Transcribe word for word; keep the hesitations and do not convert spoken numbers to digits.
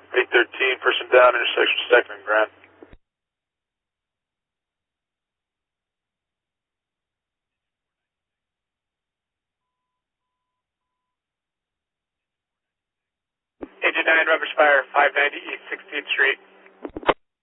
eight thirteen, person down, intersection second and Grand. Agent nine, rubber spire, five ninety East sixteenth Street.